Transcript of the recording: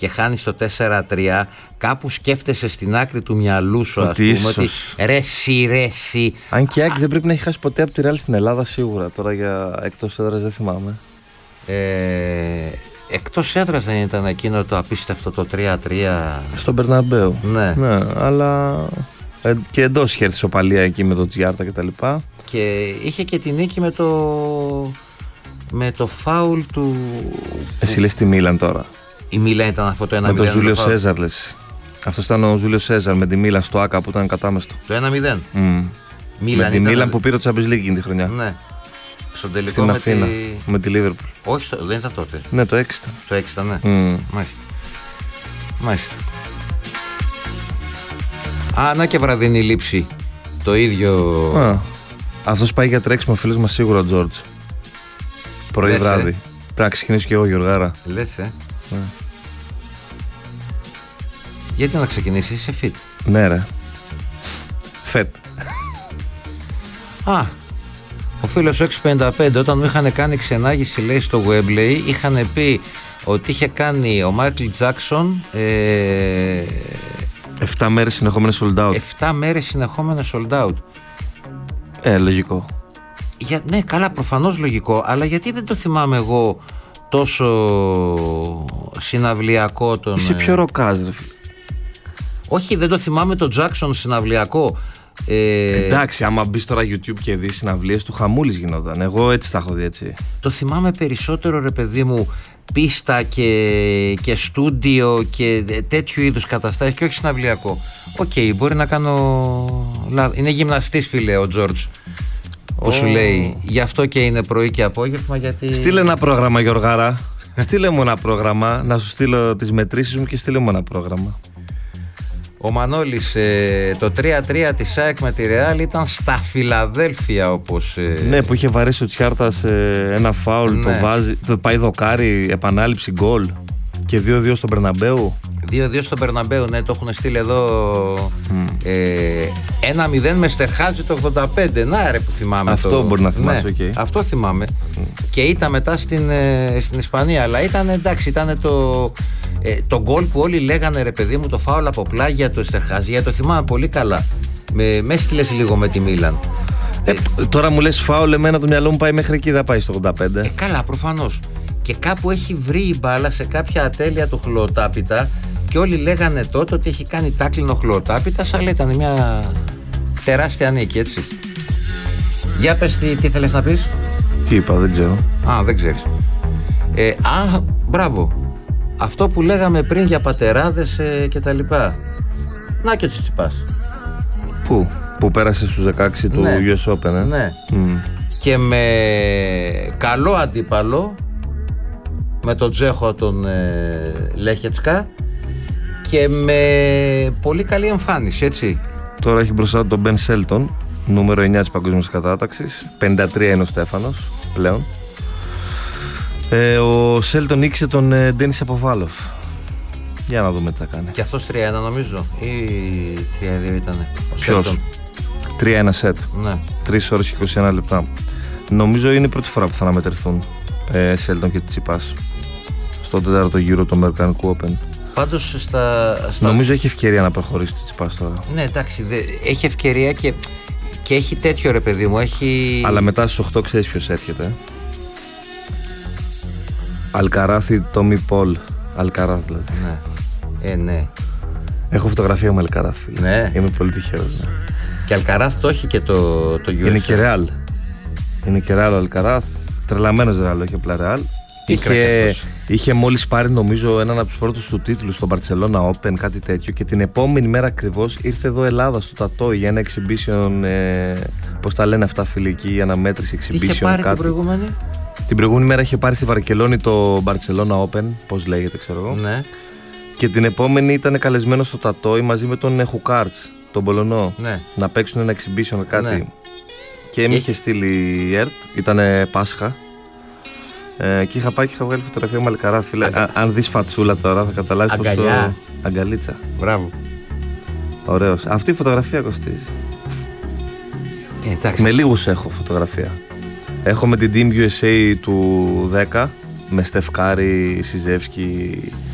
και χάνεις το 4-3, κάπου σκέφτεσαι στην άκρη του μυαλού σου, ας πούμε, ότι ρεσί. Αν και η ΑΕΚ δεν πρέπει να έχει χάσει ποτέ από τη Ρεάλ στην Ελλάδα, σίγουρα. Τώρα για εκτός έδρας δεν θυμάμαι. Εκτός έδρας δεν ήταν εκείνο το απίστευτο το 3-3 στον Μπερναμπέου? Ναι, αλλά και εντός είχε έρθει ισοπαλία εκεί με το Τζιάρτα κτλ. Και είχε και τη νίκη με το φάουλ του. Εσύ λες τη Μίλαν τώρα? Η Μίλαν ήταν αυτό το 1-0. Με τον Ζούλιο Σέζαρ λες. Αυτός ήταν ο Ζούλιο Σέζαρ με τη Μίλαν στο Άκα που ήταν κατάμεστο. Το 1-0. Με τη Μίλαν που πήρε το Champions League εκείνη τη χρονιά. Ναι. Στον τελικό στην Αθήνα, με τη Λίβερπουλ. Όχι, δεν ήταν τότε. Ναι, το 6 ήταν. Το 6 ήταν, ναι. Μάλιστα. Να και βραδινή λήψη. Το ίδιο. Αυτός πάει για τρέξιμο, φίλος μας σίγουρα ο Τζόρτζ. Πρωί βράδυ. Πρέπει να ξεκινήσω και εγώ, Γιωργάρα. Λες, Γιατί να ξεκινήσεις, είσαι fit? Ναι, ρε. Φετ. Ο φίλος 655, όταν μου είχαν κάνει ξενάγηση, λέει, στο Wembley, είχαν πει ότι είχε κάνει ο Μάικλ Τζάκσον 7 μέρες συνεχόμενες sold out. 7 μέρες συνεχόμενες sold out. Λογικό. Ναι, καλά, προφανώς λογικό, αλλά γιατί δεν το θυμάμαι εγώ τόσο συναυλιακό τον. Είσαι πιο ροκάζ, ρε φίλε. Όχι, δεν το θυμάμαι τον Τζάκσον συναυλιακό. Εντάξει, άμα μπεις τώρα YouTube και δεις συναυλίες του, χαμούλης γινόταν. Εγώ έτσι τα έχω δει, έτσι. Το θυμάμαι περισσότερο, ρε παιδί μου, πίστα και στούντιο και τέτοιου είδους καταστάσεις και όχι συναυλιακό. Μπορεί να κάνω. Είναι γυμναστής, φίλε, ο Τζόρτζ. Που σου λέει, γι' αυτό και είναι πρωί και απόγευμα, γιατί. Στείλε ένα πρόγραμμα, Γιωργάρα. Στείλε μου ένα πρόγραμμα, να σου στείλω τις μετρήσεις μου και στείλε μου ένα πρόγραμμα. Ο Μανώλης, το 3-3 της ΑΕΚ με τη Ρεάλ ήταν στα Φιλαδέλφια, όπως. Ναι, που είχε βαρέσει ο Τσιάρτας ένα φάουλ, ναι. Το πάει δοκάρι, επανάληψη γκολ. Και 2-2 στον Μπερναμπέου. 2-2 στον Μπερναμπέου, ναι, το έχουν στείλει εδώ. 1-0 με Στερχάτζη το 85. Να, ρε, που θυμάμαι. Αυτό μπορεί να θυμάσαι, ναι, αυτό θυμάμαι. Και ήταν μετά στην Ισπανία. Αλλά ήταν, εντάξει, ήταν το γκολ που όλοι λέγανε, ρε παιδί μου, το φάουλ από πλάγια του Στερχάτζη. Γιατί το θυμάμαι πολύ καλά. Με έστειλες λίγο με τη Μίλαν. Τώρα μου λες φάουλ, εμένα το μυαλό μου πάει μέχρι εκεί, δεν πάει στο 85. Καλά, προφανώς. Και κάπου έχει βρει η μπάλα σε κάποια ατέλεια του Χλωτάπητα και όλοι λέγανε τότε ότι έχει κάνει τάκλινο Χλωτάπητας, αλλά ήταν μια τεράστια νίκη, έτσι. Για πες τι θέλεις να πεις. Τι είπα, δεν ξέρω. Δεν ξέρεις. Μπράβο. Αυτό που λέγαμε πριν για πατεράδες και τα λοιπά. Να και ο Τσιτσιπάς. Που πέρασε στους 16 του US Open, Ναι. Και με καλό αντίπαλο, με τον Τζέχο τον Λέχετσκα, και με πολύ καλή εμφάνιση, έτσι. Τώρα έχει μπροστά του τον Μπεν Σέλτον, νούμερο 9 της παγκόσμιας κατάταξης. 53 είναι ο Στέφανος πλέον. Ο Σέλτον νίκησε τον Ντένις Αποβάλοφ. Για να δούμε τι θα κάνει. Και αυτός 3-1 νομίζω, ή 3-2 ήτανε. Ποιος? 3-1 σετ. Ναι. 3 ώρες και 21 λεπτά. Νομίζω είναι η πρώτη φορά που θα αναμετρηθούν Σέλτον και Τσιτσιπάς στον 4ο γύρο του Αμερικανικού Open. Πάντως νομίζω έχει ευκαιρία να προχωρήσει Τσιτσιπάς τώρα. Ναι, εντάξει, έχει ευκαιρία και έχει τέτοιο, ρε παιδί μου, έχει. Αλλά μετά στους 8 ξέρεις ποιος έρχεται. Αλκαράθ, Τόμι Πολ. Αλκαράθ δηλαδή. Ναι. Ναι. Έχω φωτογραφία με Αλκαράθ. Ναι. Είμαι πολύ τυχερός. Ναι. Και Αλκαράθ το έχει και το UFC. Είναι και Ρεάλ. Είναι και Ρεάλ ο Αλκαράθ. Τρελαμένος Ρεάλ, όχι απλά Ρεάλ. Είχε μόλις πάρει, νομίζω, έναν από τους πρώτους του τίτλους στο Barcelona Open, κάτι τέτοιο. Και την επόμενη μέρα ακριβώς ήρθε εδώ Ελλάδα στο Τατόι για ένα exhibition. Πώς τα λένε αυτά, φιλική αναμέτρηση, exhibition. Τι είχε πάρει κάτι. την προηγούμενη? Την προηγούμενη μέρα είχε πάρει στη Βαρκελόνη το Barcelona Open, πώς λέγεται, ξέρω εγώ. Ναι. Και την επόμενη ήταν καλεσμένο στο Τατόι μαζί με τον Χουκάρτς, τον Πολωνό. Ναι. Να παίξουν ένα exhibition, κάτι. Ναι. Και με είχε στείλει η ΕΡΤ, ήταν Πάσχα. Και είχα πάει και είχα βγάλει φωτογραφία με Αλκαράθ. Αν δεις φατσούλα τώρα θα καταλάβεις πως το. Αγκαλίτσα. Μπράβο. Ωραίος. Αυτή η φωτογραφία κοστίζει. Με λίγους έχω φωτογραφία. Έχω με την Team USA του 10, με Στεφ Κάρι, Σιζεύσκι,